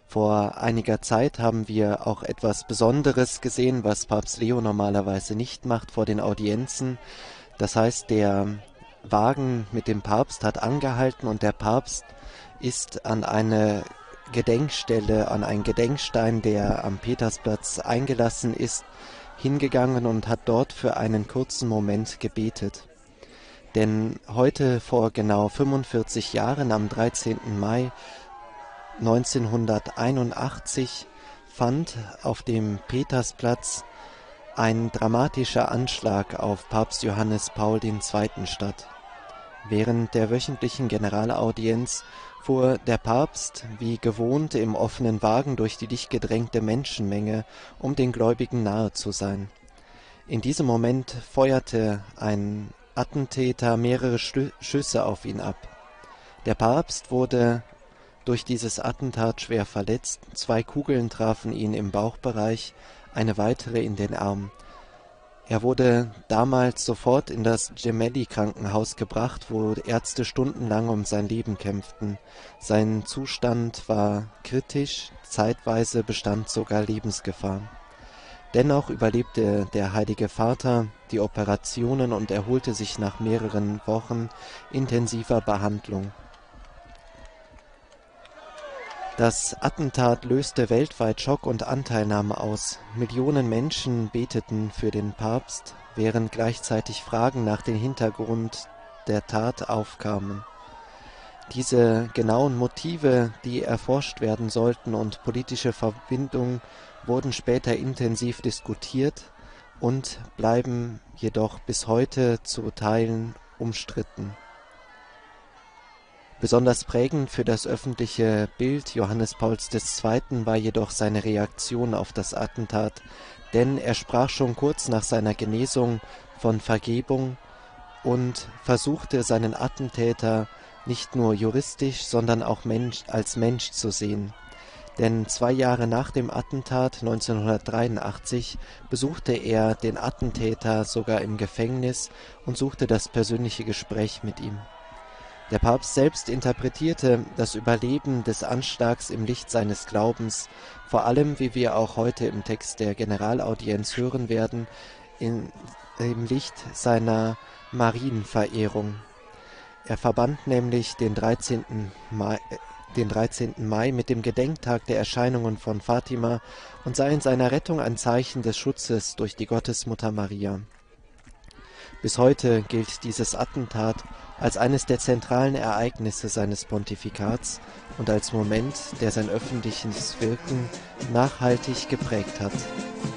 Vor einiger Zeit haben wir auch etwas Besonderes gesehen, was Papst Leo normalerweise nicht macht vor den Audienzen. Das heißt, der Wagen mit dem Papst hat angehalten und der Papst ist an eine Gedenkstelle, an einen Gedenkstein, der am Petersplatz eingelassen ist, hingegangen und hat dort für einen kurzen Moment gebetet. Denn heute vor genau 45 Jahren, am 13. Mai 1981, fand auf dem Petersplatz ein dramatischer Anschlag auf Papst Johannes Paul II. Statt. Während der wöchentlichen Generalaudienz fuhr der Papst wie gewohnt im offenen Wagen durch die dicht gedrängte Menschenmenge, um den Gläubigen nahe zu sein. In diesem Moment feuerte ein Attentäter mehrere Schüsse auf ihn ab. Der Papst wurde durch dieses Attentat schwer verletzt, 2 Kugeln trafen ihn im Bauchbereich, eine weitere in den Arm. Er wurde damals sofort in das Gemelli-Krankenhaus gebracht, wo Ärzte stundenlang um sein Leben kämpften. Sein Zustand war kritisch, zeitweise bestand sogar Lebensgefahr. Dennoch überlebte der Heilige Vater die Operationen und erholte sich nach mehreren Wochen intensiver Behandlung. Das Attentat löste weltweit Schock und Anteilnahme aus. Millionen Menschen beteten für den Papst, während gleichzeitig Fragen nach dem Hintergrund der Tat aufkamen. Diese genauen Motive, die erforscht werden sollten, und politische Verbindungen wurden später intensiv diskutiert und bleiben jedoch bis heute zu Teilen umstritten. Besonders prägend für das öffentliche Bild Johannes Pauls II. War jedoch seine Reaktion auf das Attentat, denn er sprach schon kurz nach seiner Genesung von Vergebung und versuchte, seinen Attentäter nicht nur juristisch, sondern auch als Mensch zu sehen. Denn 2 Jahre nach dem Attentat 1983 besuchte er den Attentäter sogar im Gefängnis und suchte das persönliche Gespräch mit ihm. Der Papst selbst interpretierte das Überleben des Anschlags im Licht seines Glaubens, vor allem, wie wir auch heute im Text der Generalaudienz hören werden, im Licht seiner Marienverehrung. Er verband nämlich den 13. Mai mit dem Gedenktag der Erscheinungen von Fatima und sah in seiner Rettung ein Zeichen des Schutzes durch die Gottesmutter Maria. Bis heute gilt dieses Attentat als eines der zentralen Ereignisse seines Pontifikats und als Moment, der sein öffentliches Wirken nachhaltig geprägt hat.